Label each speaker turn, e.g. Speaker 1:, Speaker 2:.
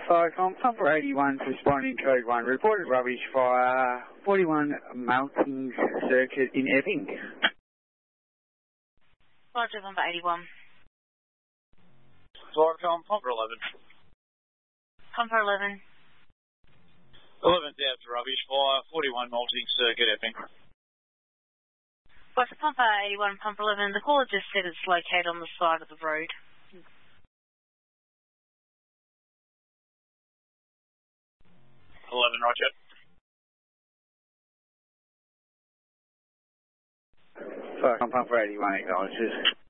Speaker 1: Cyclone Pumper 81 responding code 1. Reported rubbish via 41 Maltings Circuit in Epping.
Speaker 2: Roger, Pumper 81.
Speaker 3: Cyclone Pumper 11.
Speaker 2: Pumper 11.
Speaker 3: 11th out to rubbish via 41 Maltings Circuit, Epping.
Speaker 2: Roger, Pumper 81, Pumper 11. The caller just said it's located on the side of the road.
Speaker 3: 11, roger.
Speaker 1: Cyclone Pumper 81 acknowledges.